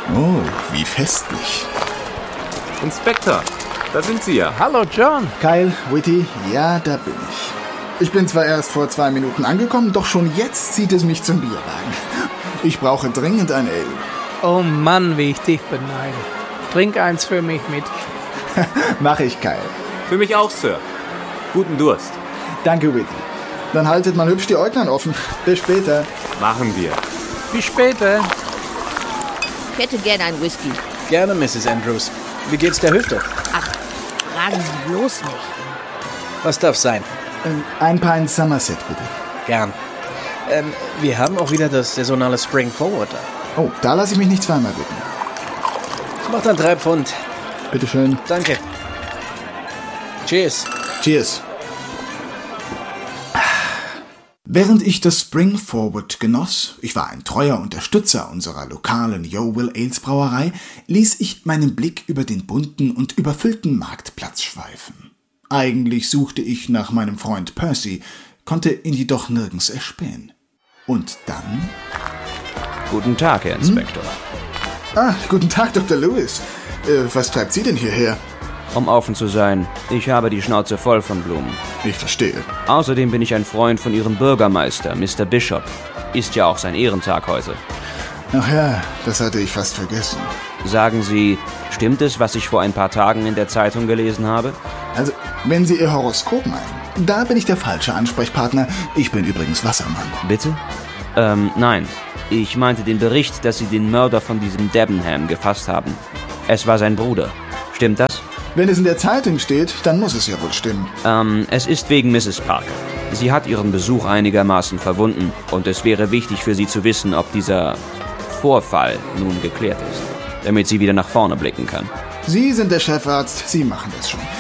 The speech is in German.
Oh, wie festlich. Inspektor, da sind Sie ja. Hallo John. Kyle, Whitty, ja, da bin ich. Ich bin zwar erst vor 2 Minuten angekommen, doch schon jetzt zieht es mich zum Bierwagen. Ich brauche dringend ein Ale. Oh Mann, wie ich dich beneide. Trink eins für mich mit. Mach ich, Kyle. Für mich auch, Sir. Guten Durst. Danke, Whitty. Dann haltet mal hübsch die Äuglein offen. Bis später. Machen wir. Bis später. Ich hätte gerne einen Whisky. Gerne, Mrs. Andrews. Wie geht's der Hüfte? Ach, fragen Sie bloß nicht. Was darf sein? Ein Pint Somerset, bitte. Gern. Wir haben auch wieder das saisonale Spring Forward da. Oh, da lasse ich mich nicht zweimal bitten. Macht dann 3 Pfund. Bitteschön. Danke. Cheers. Cheers. Während ich das Spring Forward genoss, ich war ein treuer Unterstützer unserer lokalen Yo Will Ales Brauerei, ließ ich meinen Blick über den bunten und überfüllten Marktplatz schweifen. Eigentlich suchte ich nach meinem Freund Percy, konnte ihn jedoch nirgends erspähen. Und dann... Guten Tag, Herr Inspektor. Guten Tag, Dr. Lewis. Was treibt Sie denn hierher? Um offen zu sein, ich habe die Schnauze voll von Blumen. Ich verstehe. Außerdem bin ich ein Freund von Ihrem Bürgermeister, Mr. Bishop. Ist ja auch sein Ehrentag heute. Ach ja, das hatte ich fast vergessen. Sagen Sie, stimmt es, was ich vor ein paar Tagen in der Zeitung gelesen habe? Also, wenn Sie Ihr Horoskop meinen, da bin ich der falsche Ansprechpartner. Ich bin übrigens Wassermann. Bitte? Nein. Ich meinte den Bericht, dass Sie den Mörder von diesem Debenham gefasst haben. Es war sein Bruder. Stimmt das? Wenn es in der Zeitung steht, dann muss es ja wohl stimmen. Es ist wegen Mrs. Parker. Sie hat Ihren Besuch einigermaßen verwunden und es wäre wichtig für Sie zu wissen, ob dieser Vorfall nun geklärt ist, damit sie wieder nach vorne blicken kann. Sie sind der Chefarzt, Sie machen das schon.